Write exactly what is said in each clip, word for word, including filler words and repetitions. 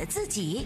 自己。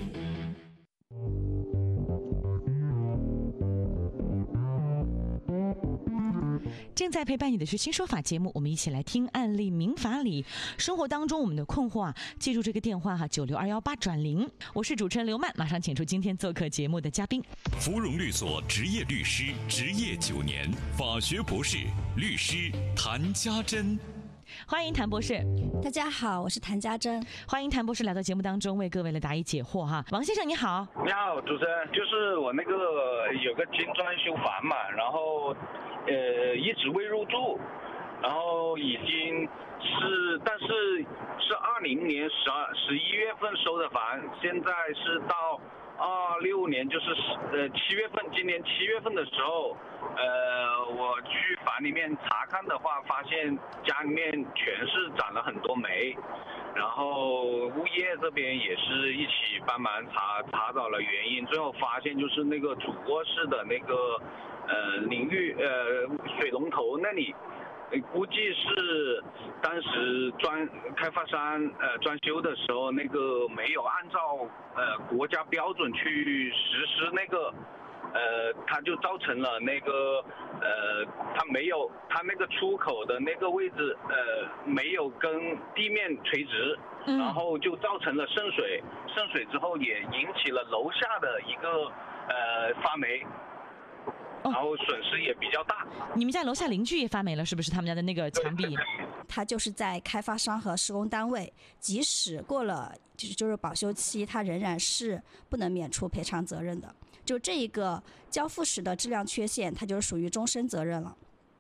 正在陪伴你的是新说法节目，我们一起来听案例民法里生活当中我们的困惑啊，记住这个电话哈，九六二幺八转零。我是主持人刘曼，马上请出今天做客节目的嘉宾， 芙蓉律所执业律师，执业九年，法学博士，律师谭家珍。 欢迎谭博士。 大家好，我是谭家珍。 欢迎谭博士来到节目当中，为各位来答疑解惑哈。王先生你好。 你好，主持人，就是我那个有个精装修房嘛，然后呃一直未入住，然后已经是，但是是二零年十二十一月份收的房，现在是到二六年，就是呃七月份，今年七月份的时候，呃，我去房里面查看的话，发现家里面全是长了很多霉，然后物业这边也是一起帮忙查查找了原因，最后发现就是那个主卧室的那个呃淋浴呃水龙头那里。估计是当时装开发商呃装修的时候，那个没有按照呃国家标准去实施那个，呃，它就造成了那个呃，它没有它那个出口的那个位置呃没有跟地面垂直，然后就造成了渗水，渗水之后也引起了楼下的一个呃发霉。然后损失也比较大。 你们家楼下邻居也发霉了，是不是？他们家的那个墙壁， 它就是在开发商和施工单位，即使过了就是就是保修期，它仍然是不能免除赔偿责任的。就这一个交付时的质量缺陷，它就是属于终身责任了。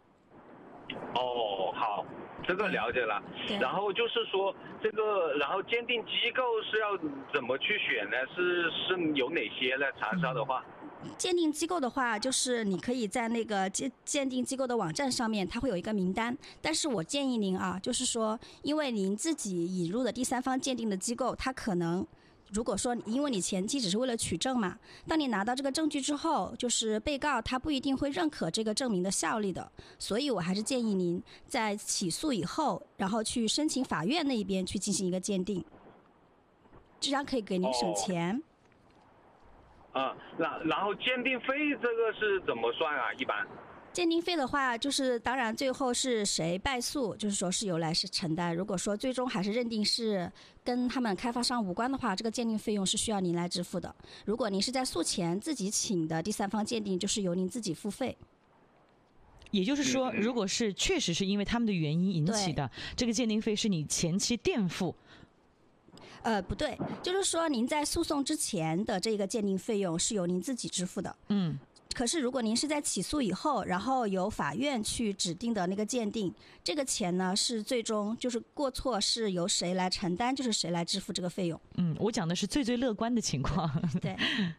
哦，好，这个了解了。然后就是说这个，然后鉴定机构是要怎么去选呢？是是有哪些呢？长沙的话。 鉴定机构的话，就是你可以在那个鉴鉴定机构的网站上面，它会有一个名单。但是我建议您啊，就是说，因为您自己引入的第三方鉴定的机构，它可能，如果说因为你前期只是为了取证嘛，当你拿到这个证据之后，就是被告他不一定会认可这个证明的效力的。所以我还是建议您在起诉以后，然后去申请法院那一边去进行一个鉴定，这样可以给您省钱。哦啊，然然后鉴定费这个是怎么算啊？一般鉴定费的话，就是当然最后是谁败诉，就是说是由来是承担。如果说最终还是认定是跟他们开发商无关的话，这个鉴定费用是需要您来支付的。如果您是在诉前自己请的第三方鉴定，就是由您自己付费。 也就是说，如果是确实是因为他们的原因引起的，这个鉴定费是你前期垫付。 呃，不对，就是说您在诉讼之前的这个鉴定费用是由您自己支付的。 嗯。 可是如果您是在起诉以后，然后由法院去指定的那个鉴定，这个钱呢是最终就是过错是由谁来承担，就是谁来支付这个费用。 嗯，我讲的是最最乐观的情况。 对。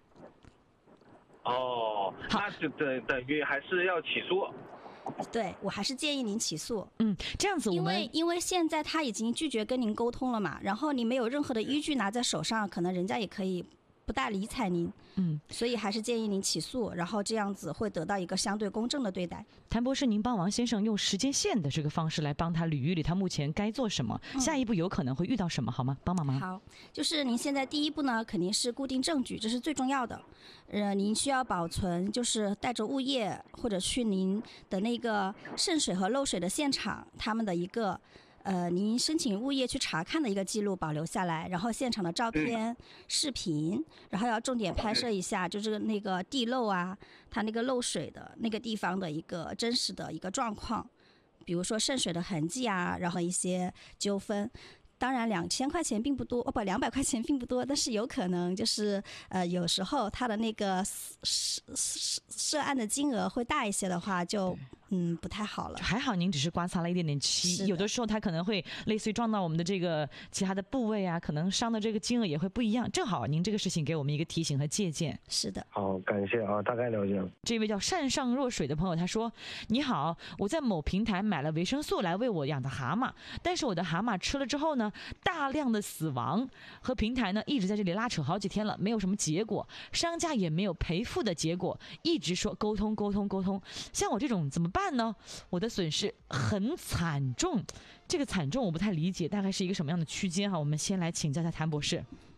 哦，那就等等于还是要起诉。 对，我还是建议您起诉。 嗯，这样子我们， 因为因为现在他已经拒绝跟您沟通了嘛，然后你没有任何的依据拿在手上，可能人家也可以不大理睬您。 嗯， 所以还是建议您起诉，然后这样子会得到一个相对公正的对待。 谭博士，您帮王先生用时间线的这个方式来帮他捋一捋他目前该做什么，嗯、下一步有可能会遇到什么，好吗？帮忙忙。 好，就是您现在第一步呢，肯定是固定证据，这是最重要的。呃，您需要保存，就是带着物业或者去您的那个渗水和漏水的现场，他们的一个。呃，您申请物业去查看的一个记录保留下来，然后现场的照片、视频，然后要重点拍摄一下，就是那个地漏啊，它那个漏水的那个地方的一个真实的一个状况，比如说渗水的痕迹啊，然后一些纠纷。当然，两千块钱并不多，哦不，两百块钱并不多，但是有可能就是呃，有时候它的那个涉涉涉案的金额会大一些的话，就嗯不太好了。 还好您只是刮擦了一点点漆，有的时候它可能会类似于撞到我们的这个其他的部位啊，可能伤的这个金额也会不一样。正好您这个事情给我们一个提醒和借鉴。 是的。 好，感谢啊，大概了解了。 这位叫善上若水的朋友他说：你好，我在某平台买了维生素来喂我养的蛤蟆，但是我的蛤蟆吃了之后呢，大量的死亡，和平台呢一直在这里拉扯好几天了，没有什么结果，商家也没有赔付的结果，一直说沟通沟通沟通。像我这种怎么办呢？我的损失很惨重，这个惨重我不太理解，大概是一个什么样的区间哈？我们先来请教一下谭博士。